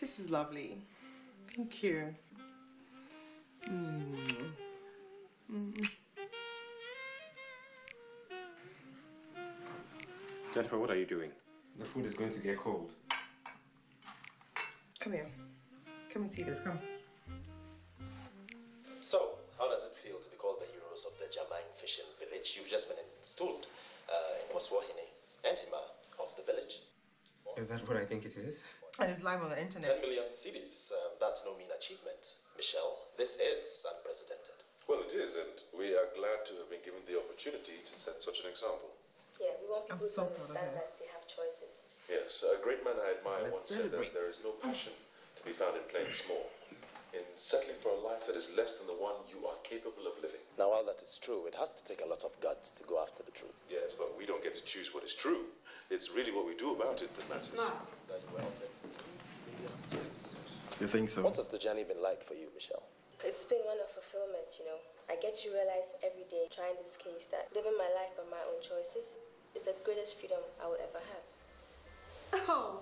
This is lovely. Thank you. Jennifer, what are you doing? The food is going to get cold. Come here. Come and see this. Come. So, how does it feel to be called the heroes of the Jamine fishing village? You've just been installed in Waswahine and Hima of the village. Is that what I think it is? And it's live on the internet. 10 million cities, that's no mean achievement. Michelle, this is unprecedented. Well, it is, and we are glad to have been given the opportunity to set such an example. Yeah, we want people so to proud of understand her. that they have choices. Yes, a great man I admire Let's once said that celebrate. there is no passion to be found in playing small, in settling for a life that is less than the one you are capable of living. Now, while that is true, it has to take a lot of guts to go after the truth. Yes, but we don't get to choose what is true. It's really what we do about it that matters. Smart. That you were offered 3 million cities. You think so? What has the journey been like for you, Michelle? It's been one of fulfillment, you know. I get to realize every day trying this case that living my life by my own choices is the greatest freedom I will ever have. Oh.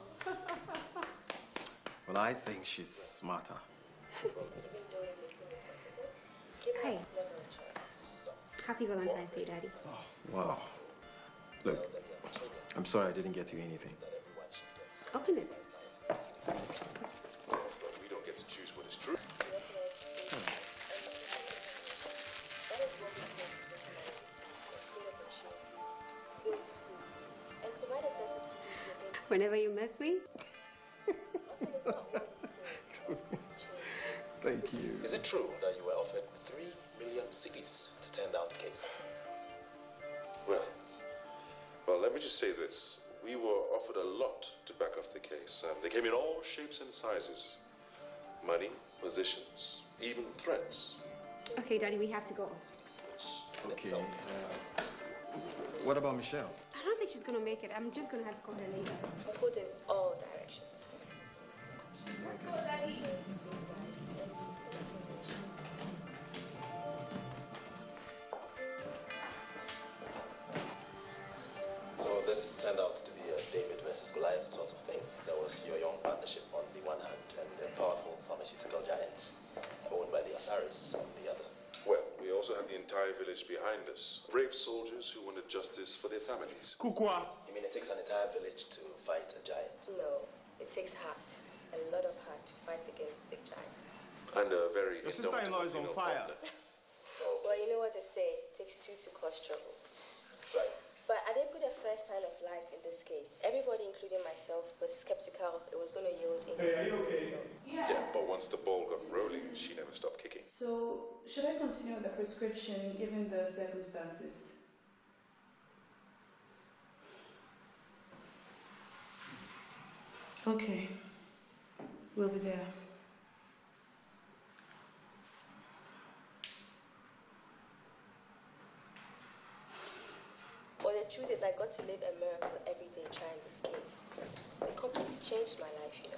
Well, I think she's smarter. Even though it may seem impossible, giving Hey. up is never a choice. Happy Valentine's Day, Daddy. Wow. Look, I'm sorry I didn't get you anything. Open it. But we don't get to choose what is true. And provide a sense of security within Whenever you miss me. Thank you. Is it true that you were offered 3 million cities to turn down the case? Well, let me just say this. We were offered a lot to back off the case. They came in all shapes and sizes. Money, positions, even threats. Okay, Daddy, we have to go. Okay. What about Michelle? I don't think she's gonna make it. I'm just gonna have to call her later. food in all directions. Let's go, Daddy. So this turned out to be a David versus Goliath sort of thing. There was your young partnership on the one hand and the powerful pharmaceutical giants owned by the Asaris on the other. Well, we also had the entire village behind us. Brave soldiers who wanted justice for their families. Kukwa! You mean it takes an entire village to fight a giant? No, it takes heart, a lot of heart to fight against big giants. And a very Your sister-in-law is on indomitable fire. partner. Well, you know what they say, it takes two to cause trouble. Right. But I didn't put a first sign of life in this case. Everybody, including myself, was skeptical it was going to yield in. Hey, are you okay? Yeah, but once the ball got rolling, she never stopped kicking. So, should I continue with the prescription given the circumstances? Okay. We'll be there. Well, the truth is I got to live a miracle every day trying this case. It completely changed my life, you know.